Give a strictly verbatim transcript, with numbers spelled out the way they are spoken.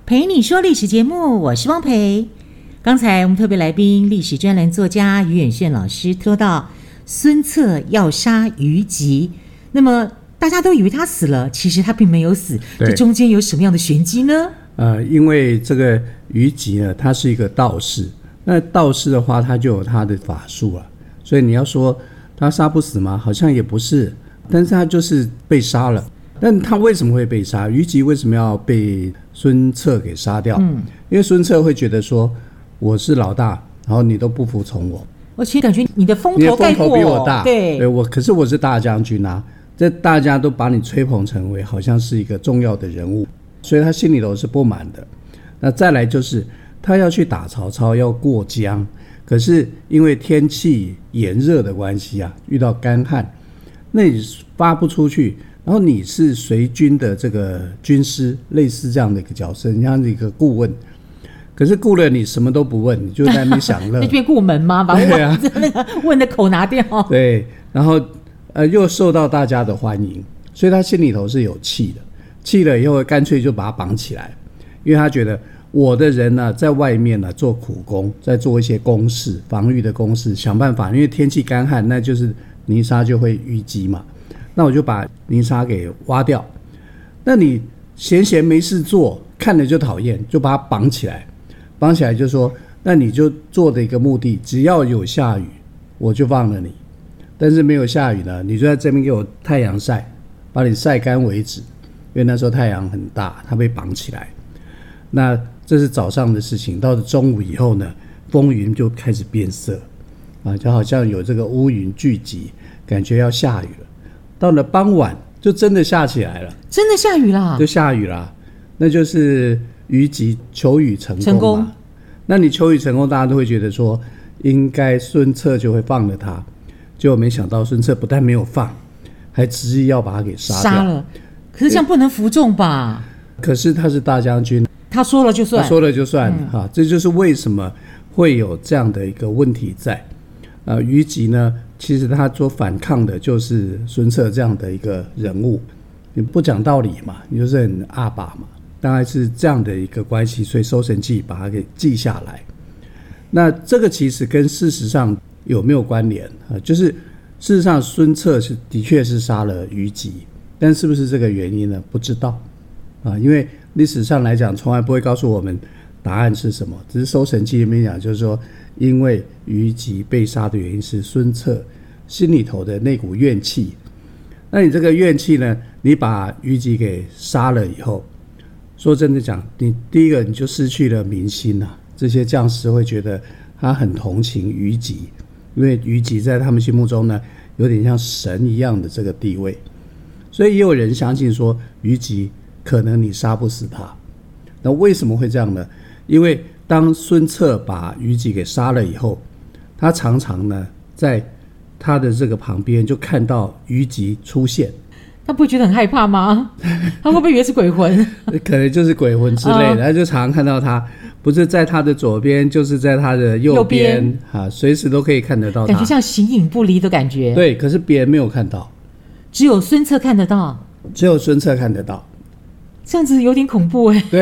陪你说历史节目，我是汪培。刚才我们特别来宾历史专栏作家于远炫老师说到孙策要杀虞吉，那么大家都以为他死了，其实他并没有死，这中间有什么样的玄机呢？ 呃，因为这个虞吉呢，他是一个道士，那道士的话，他就有他的法术啊，所以你要说他杀不死吗？好像也不是，但是他就是被杀了。但他为什么会被杀？虞吉为什么要被孙策给杀掉？嗯，因为孙策会觉得说我是老大，然后你都不服从我， 而且感觉你的风头盖过， 你的风头比我大， 对， 对我，可是我是大将军啊，这大家都把你吹捧成为好像是一个重要的人物，所以他心里头是不满的。那再来就是他要去打曹操，要过江，可是因为天气炎热的关系啊，遇到干旱，那你发不出去，然后你是随军的这个军师，类似这样的一个角色，你像一个顾问，可是顾了你什么都不问，你就在那边享乐， 那就变顾门吗？把问、啊、那个问的口拿掉。 对，然后呃又受到大家的欢迎，所以他心里头是有气的，气了以后干脆就把他绑起来，因为他觉得我的人呢、啊、在外面呢、啊、做苦工，在做一些工事，防御的工事，想办法，因为天气干旱，那就是泥沙就会淤积嘛。那我就把泥沙给挖掉。那你闲闲没事做，看了就讨厌，就把它绑起来。绑起来就说，那你就做的一个目的，只要有下雨，我就放了你。但是没有下雨呢，你就在这边给我太阳晒，把你晒干为止。因为那时候太阳很大，它被绑起来。那这是早上的事情，到了中午以后呢，风云就开始变色啊，就好像有这个乌云聚集，感觉要下雨了。到了傍晚就真的下起来了， 真的下雨啦， 就下雨啦，那就是虞吉求雨成功嘛。成功，那你求雨成功，大家都会觉得说应该孙策就会放了他，结果没想到孙策不但没有放，还执意要把他给杀掉。 杀了，可是这样不能服众吧？ 可是他是大将军， 他说了就算， 他说了就算、 嗯啊、这就是为什么会有这样的一个问题在。呃，虞吉呢，其实他所反抗的就是孙策这样的一个人物，你不讲道理嘛，你就是很阿爸嘛，大概是这样的一个关系，所以《搜神记》把它给记下来。那这个其实跟事实上有没有关联啊？就是事实上孙策是的确是杀了虞吉，但是不是这个原因呢？不知道啊，因为历史上来讲从来不会告诉我们答案是什么，只是《搜神记》里面讲就是说，因为虞吉被杀的原因是孙策心里头的那股怨气。那你这个怨气呢，你把虞吉给杀了以后，说真的讲，你第一个你就失去了民心啊，这些将士会觉得他很同情虞吉，因为虞吉在他们心目中呢有点像神一样的这个地位，所以也有人相信说虞吉可能你杀不死他。那为什么会这样呢？因为当孙策把虞吉给杀了以后，他常常呢在他的这个旁边就看到虞吉出现， 他不会觉得很害怕吗？他会不会以为是鬼魂？ 可能就是鬼魂之类的，他就常常看到他，不是在他的左边，就是在他的右边，右边啊，随时都可以看得到他， 感觉像形影不离的感觉。 对，可是别人没有看到， 只有孙策看得到， 只有孙策看得到， 这样子有点恐怖哎、欸。